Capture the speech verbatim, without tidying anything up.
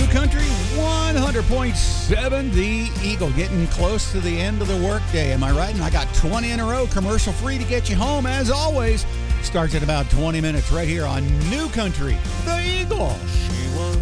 Country one hundred point seven, The Eagle. Getting close to the end of the workday, am I right? And I got twenty in a row, commercial free to get you home, as always. Starts at about twenty minutes right here on New Country, The Eagle.